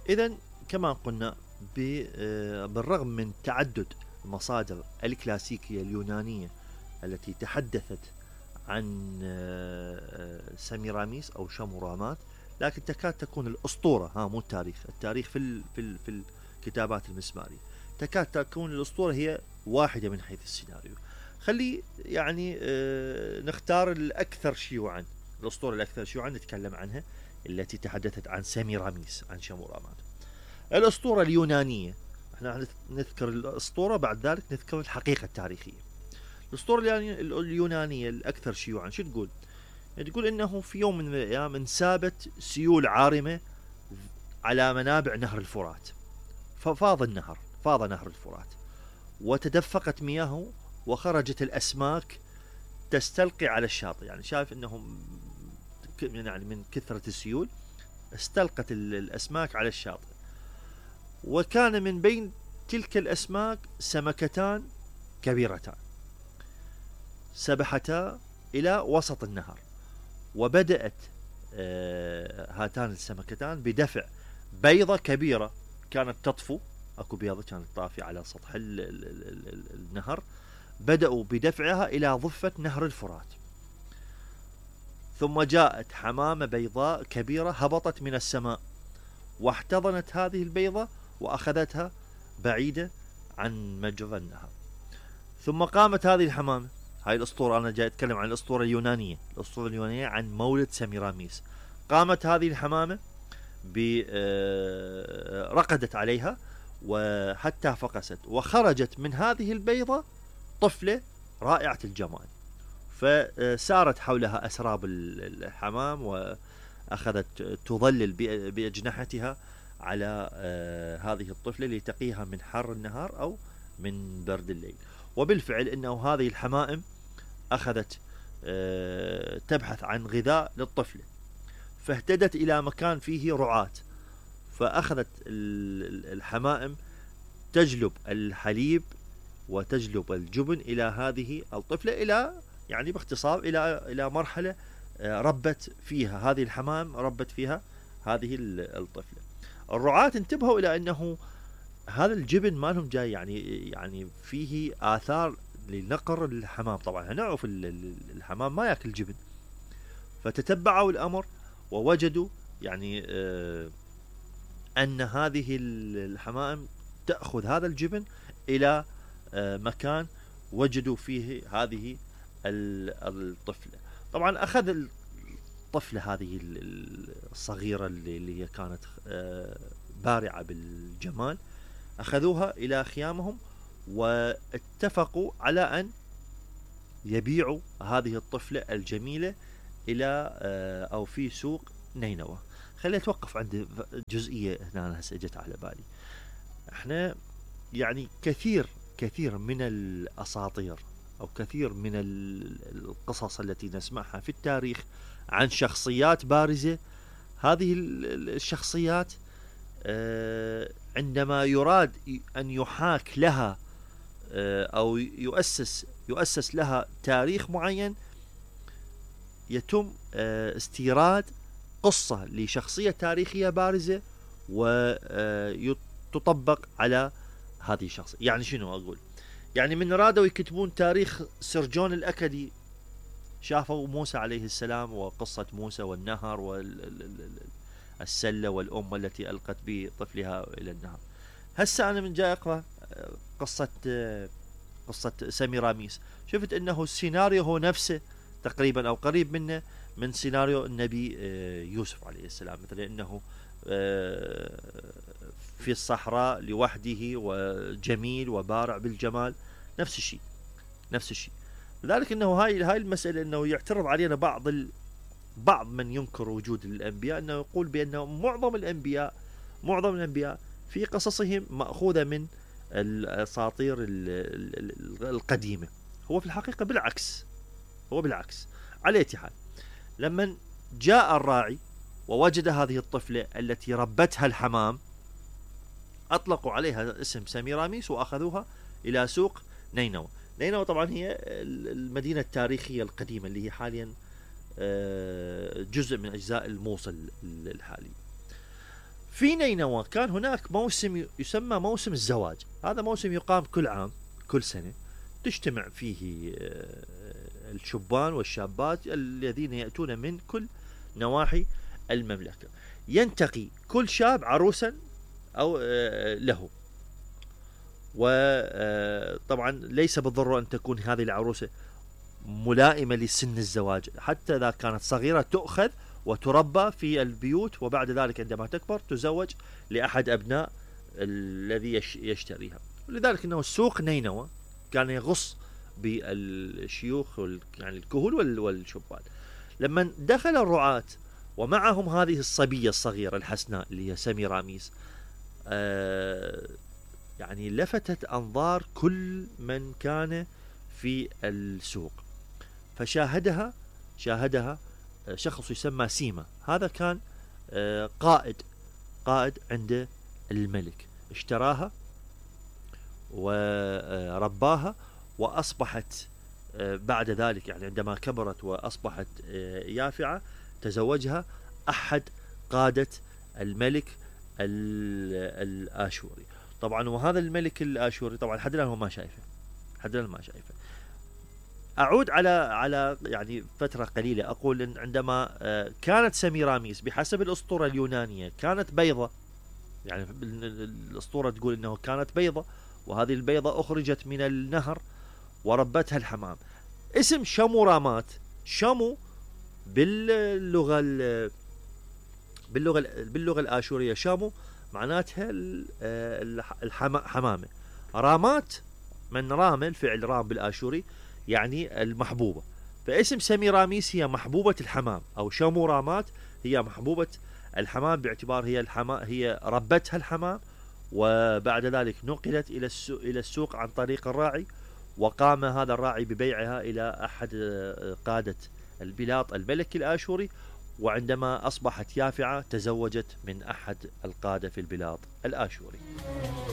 إذا كما قلنا بالرغم من تعدد المصادر الكلاسيكية اليونانية التي تحدثت عن سميراميس أو شامورامات، لكن تكاد تكون الأسطورة، مو التاريخ في الكتابات المسمارية، تكاد تكون الأسطورة هي واحدة من حيث السيناريو. خلي يعني نختار الأكثر شيوعا، الأسطورة الأكثر شيوعا نتكلم عنها، التي تحدثت عن سميراميس، عن شامورامات. الأسطورة اليونانية، احنا نذكر الأسطورة بعد ذلك نذكر الحقيقة التاريخية. الأسطورة اليونانية الأكثر شيوعا شو تقول؟ تقول إنه في يوم من الأيام انسابت سيول عارمة على منابع نهر الفرات، فاض نهر الفرات وتدفقت مياهه، وخرجت الأسماك تستلقي على الشاطئ. يعني شايف إنهم يعني من كثرة السيول استلقت الأسماك على الشاطئ، وكان من بين تلك الأسماك سمكتان كبيرتان سبحتا إلى وسط النهر، وبدأت هاتان السمكتان بدفع بيضة كبيرة كانت تطفو، أكو بيضة كانت طافية على سطح النهر، بدأوا بدفعها إلى ضفة نهر الفرات. ثم جاءت حمامة بيضاء كبيرة هبطت من السماء واحتضنت هذه البيضة وأخذتها بعيدة عن مجرى النهر. ثم قامت هذه الحمامة، هاي الأسطورة، أنا جاي أتكلم عن الأسطورة اليونانية، الأسطورة اليونانية عن مولد سميراميس. قامت هذه الحمامة رقدت عليها وحتى فقست، وخرجت من هذه البيضة طفلة رائعة الجمال، فسارت حولها أسراب الحمام وأخذت تظلل بأجنحتها على هذه الطفلة لتقيها من حر النهار أو من برد الليل. وبالفعل إنه هذه الحمائم أخذت تبحث عن غذاء للطفلة، فاهتدت إلى مكان فيه رعاة، فأخذت الحمائم تجلب الحليب وتجلب الجبن إلى هذه الطفلة، إلى يعني باختصار إلى مرحلة ربت فيها هذه الحمام، ربت فيها هذه الطفلة. الرعاة انتبهوا إلى أنه هذا الجبن مالهم جاي يعني فيه آثار لنقر الحمام. طبعا نعرف الحمام ما يأكل جبن، فتتبعوا الأمر ووجدوا يعني أن هذه الحمائم تأخذ هذا الجبن إلى مكان وجدوا فيه هذه الطفلة. طبعا أخذ الطفلة هذه الصغيرة اللي هي كانت بارعة بالجمال، أخذوها إلى خيامهم واتفقوا على أن يبيعوا هذه الطفلة الجميلة إلى أو في سوق نينوى. خليني أتوقف عند جزئية هنا أنا هسه جت على بالي. احنا يعني كثير من الأساطير أو كثير من القصص التي نسمعها في التاريخ عن شخصيات بارزة، هذه الشخصيات عندما يراد أن يحاك لها أو يؤسس لها تاريخ معين، يتم استيراد قصة لشخصية تاريخية بارزة وتطبق على هذه الشخصية. يعني شنو أقول؟ يعني من رادوا يكتبون تاريخ سرجون الأكدي، شافوا موسى عليه السلام وقصة موسى والنهر والسلة والأم التي ألقت بطفلها إلى النهر. هسه أنا من جاي أقرأ قصة سميراميس، شفت أنه السيناريو هو نفسه تقريبا أو قريب منه من سيناريو النبي يوسف عليه السلام، مثل أنه في الصحراء لوحده وجميل وبارع بالجمال، نفس الشيء. لذلك أنه هاي المسألة أنه يعترض علينا بعض من ينكر وجود الأنبياء، أنه يقول بأنه معظم الأنبياء في قصصهم مأخوذة من الأساطير القديمة. هو في الحقيقة بالعكس. على أي حال، لما جاء الراعي ووجد هذه الطفلة التي ربتها الحمام، أطلقوا عليها اسم سميراميس وأخذوها إلى سوق نينوى. طبعا هي المدينة التاريخية القديمة اللي هي حاليا جزء من أجزاء الموصل الحالي. في نينوى كان هناك موسم يسمى موسم الزواج. هذا موسم يقام كل عام، كل سنة، تجتمع فيه الشبان والشابات الذين يأتون من كل نواحي المملكة. ينتقي كل شاب عروسا أو له، وطبعا ليس بالضرورة أن تكون هذه العروسة ملائمة لسن الزواج، حتى إذا كانت صغيرة تؤخذ وتربى في البيوت، وبعد ذلك عندما تكبر تزوج لأحد أبناء الذي يشتريها. لذلك أنه سوق نينوى كان يغص بالشيوخ يعني الكهول والشبان. لما دخل الرعاة ومعهم هذه الصبية الصغيرة الحسناء اللي هي سميراميس، يعني لفتت أنظار كل من كان في السوق، فشاهدها شخص يسمى سيما. هذا كان قائد عند الملك، اشتراها ورباها، وأصبحت بعد ذلك يعني عندما كبرت وأصبحت يافعة تزوجها أحد قادة الملك الآشوري. طبعا وهذا الملك الآشوري طبعا لحد الآن هو ما شايفه، أعود على يعني فترة قليلة، أقول إن عندما كانت سميراميس بحسب الأسطورة اليونانية كانت بيضة، يعني الأسطورة تقول إنه كانت بيضة، وهذه البيضة أخرجت من النهر وربتها الحمام. اسم شمورامات، شمو باللغة الآشورية شامو معناتها الحمامة. رامات من رام، الفعل رام بالآشوري يعني المحبوبة، فاسم سميراميس هي محبوبة الحمام، أو شمورامات هي محبوبة الحمام، باعتبار هي ربتها الحمام، وبعد ذلك نقلت إلى السوق عن طريق الراعي، وقام هذا الراعي ببيعها إلى أحد قادة البلاط الملك الآشوري، وعندما أصبحت يافعة تزوجت من أحد القادة في البلاط الآشوري.